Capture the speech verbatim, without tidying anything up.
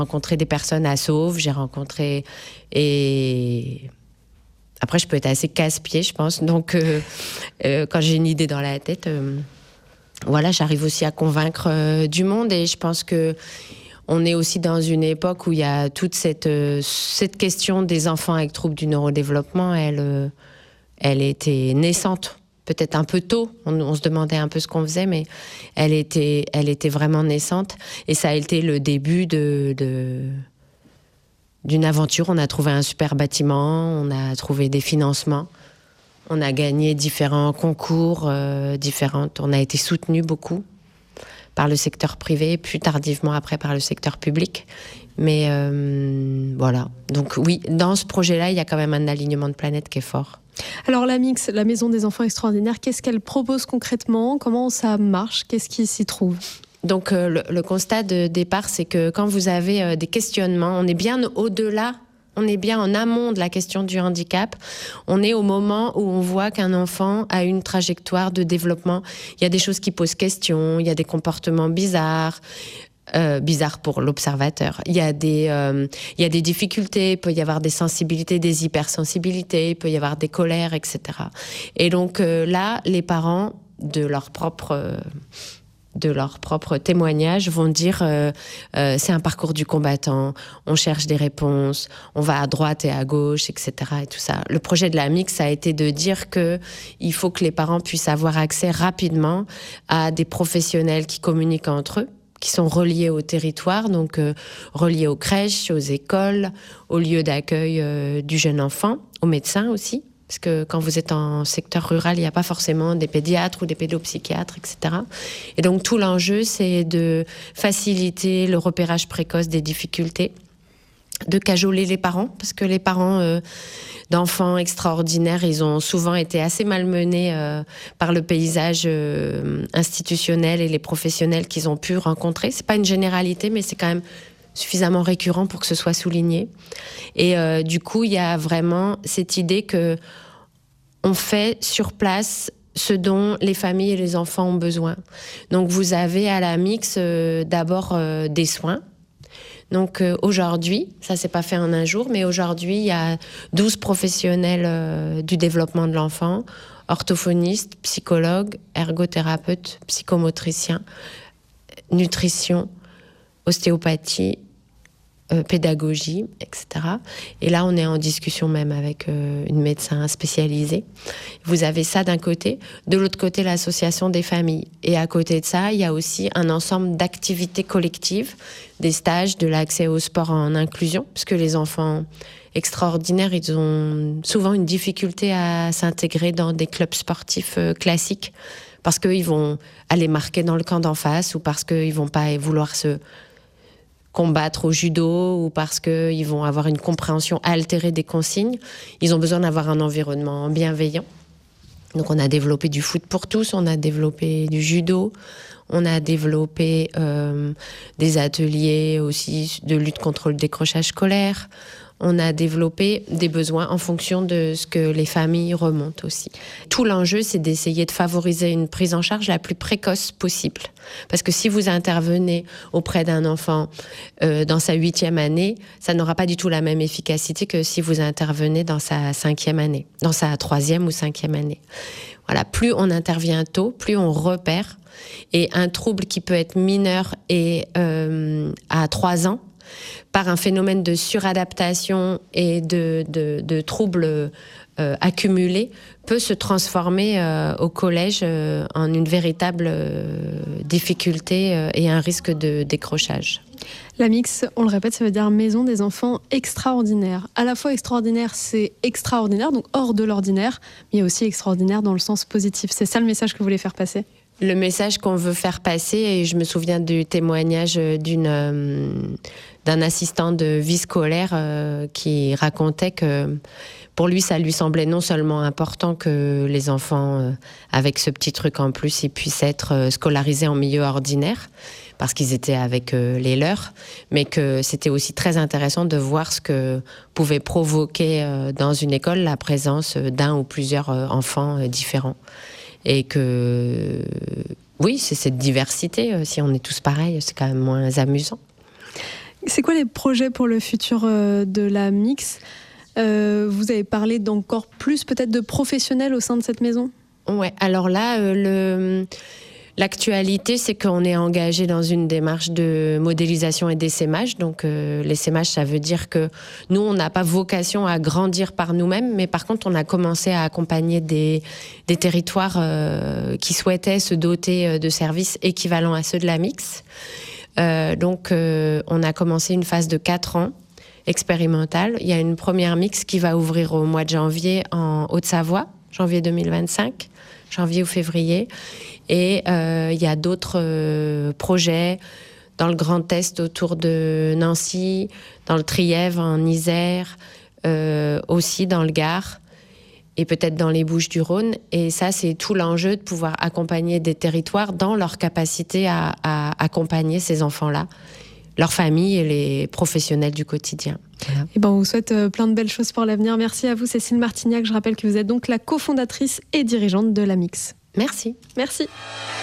rencontré des personnes à Sauve, j'ai rencontré... Et après, je peux être assez casse-pied, je pense. Donc, euh, euh, quand j'ai une idée dans la tête, euh, voilà, j'arrive aussi à convaincre euh, du monde. Et je pense que on est aussi dans une époque où il y a toute cette, euh, cette question des enfants avec troubles du neurodéveloppement. Elle, euh, elle était naissante. Peut-être un peu tôt, on, on se demandait un peu ce qu'on faisait, mais elle était, elle était vraiment naissante. Et ça a été le début de, de, d'une aventure. On a trouvé un super bâtiment, on a trouvé des financements, on a gagné différents concours, euh, différentes. On a été soutenus beaucoup par le secteur privé, plus tardivement après par le secteur public. Mais euh, voilà. Donc oui, dans ce projet-là, il y a quand même un alignement de planètes qui est fort. Alors la Mix, la Maison des Enfants Extraordinaires, qu'est-ce qu'elle propose concrètement ? Comment ça marche ? Qu'est-ce qui s'y trouve ? Donc euh, le, le constat de départ, c'est que quand vous avez euh, des questionnements, on est bien au-delà, on est bien en amont de la question du handicap. On est au moment où on voit qu'un enfant a une trajectoire de développement. Il y a des choses qui posent question, il y a des comportements bizarres. Euh, bizarre pour l'observateur. Il y a des, euh, il y a des difficultés, il peut y avoir des sensibilités, des hypersensibilités, il peut y avoir des colères, et cetera. Et donc euh, là, les parents, de leur propre, euh, de leur propre témoignage, vont dire euh, euh, c'est un parcours du combattant, on cherche des réponses, on va à droite et à gauche, et cetera. Et tout ça. Le projet de la Mix, ça a été de dire que il faut que les parents puissent avoir accès rapidement à des professionnels qui communiquent entre eux, qui sont reliés au territoire, donc euh, reliés aux crèches, aux écoles, aux lieux d'accueil euh, du jeune enfant, aux médecins aussi, parce que quand vous êtes en secteur rural, il n'y a pas forcément des pédiatres ou des pédopsychiatres, et cetera. Et donc tout l'enjeu, c'est de faciliter le repérage précoce des difficultés, de cajoler les parents, parce que les parents euh, d'enfants extraordinaires, ils ont souvent été assez malmenés euh, par le paysage euh, institutionnel et les professionnels qu'ils ont pu rencontrer. C'est pas une généralité, mais c'est quand même suffisamment récurrent pour que ce soit souligné. Et euh, du coup, il y a vraiment cette idée que on fait sur place ce dont les familles et les enfants ont besoin. Donc vous avez à la Mix euh, d'abord euh, des soins. Donc euh, aujourd'hui, ça s'est pas fait en un jour, mais aujourd'hui, il y a douze professionnels euh, du développement de l'enfant, orthophonistes, psychologues, ergothérapeutes, psychomotriciens, nutrition, ostéopathie, euh, pédagogie, et cetera. Et là, on est en discussion même avec euh, une médecin spécialisée. Vous avez ça d'un côté. De l'autre côté, l'association des familles. Et à côté de ça, il y a aussi un ensemble d'activités collectives, des stages, de l'accès au sport en inclusion, parce que les enfants extraordinaires, ils ont souvent une difficulté à s'intégrer dans des clubs sportifs euh, classiques, parce qu'ils vont aller marquer dans le camp d'en face, ou parce qu'ils vont pas vouloir se combattre au judo, ou parce qu'ils vont avoir une compréhension altérée des consignes. Ils ont besoin d'avoir un environnement bienveillant. Donc on a développé du foot pour tous, on a développé du judo, on a développé euh, des ateliers aussi de lutte contre le décrochage scolaire. On a développé des besoins en fonction de ce que les familles remontent aussi. Tout l'enjeu, c'est d'essayer de favoriser une prise en charge la plus précoce possible. Parce que si vous intervenez auprès d'un enfant euh, dans sa huitième année, ça n'aura pas du tout la même efficacité que si vous intervenez dans sa cinquième année, dans sa troisième ou cinquième année. Voilà, plus on intervient tôt, plus on repère. Et un trouble qui peut être mineur et euh, à trois ans, par un phénomène de suradaptation et de, de, de troubles euh, accumulés, peut se transformer euh, au collège euh, en une véritable euh, difficulté euh, et un risque de décrochage. La Mix, on le répète, ça veut dire Maison des Enfants Extraordinaires. À la fois extraordinaire, c'est extraordinaire, donc hors de l'ordinaire, mais il y a aussi extraordinaire dans le sens positif. C'est ça le message que vous voulez faire passer ? Le message qu'on veut faire passer, et je me souviens du témoignage d'une, euh, d'un assistant de vie scolaire euh, qui racontait que pour lui, ça lui semblait non seulement important que les enfants, euh, avec ce petit truc en plus, ils puissent être euh, scolarisés en milieu ordinaire, parce qu'ils étaient avec euh, les leurs, mais que c'était aussi très intéressant de voir ce que pouvait provoquer euh, dans une école la présence d'un ou plusieurs euh, enfants euh, différents. Et que, oui, c'est cette diversité. Si on est tous pareils, c'est quand même moins amusant. C'est quoi les projets pour le futur euh, de la Mix ? euh, Vous avez parlé d'encore plus peut-être de professionnels au sein de cette maison ? Ouais, alors là, euh, le... l'actualité, c'est qu'on est engagé dans une démarche de modélisation et d'essaimage. Donc, euh, l'essaimage, ça veut dire que nous, on n'a pas vocation à grandir par nous-mêmes, mais par contre, on a commencé à accompagner des, des territoires euh, qui souhaitaient se doter de services équivalents à ceux de la Mix. Euh, donc, euh, on a commencé une phase de quatre ans expérimentale. Il y a une première Mix qui va ouvrir au mois de janvier en Haute-Savoie, janvier deux mille vingt-cinq, janvier ou février. Et euh, il y a d'autres euh, projets dans le Grand Est autour de Nancy, dans le Trièves, en Isère, euh, aussi dans le Gard et peut-être dans les Bouches-du-Rhône. Et ça, c'est tout l'enjeu de pouvoir accompagner des territoires dans leur capacité à, à accompagner ces enfants-là, leurs familles et les professionnels du quotidien. Voilà. Et ben, on vous souhaite plein de belles choses pour l'avenir. Merci à vous, Cécile Martignac. Je rappelle que vous êtes donc la cofondatrice et dirigeante de la Mix. Merci. Merci.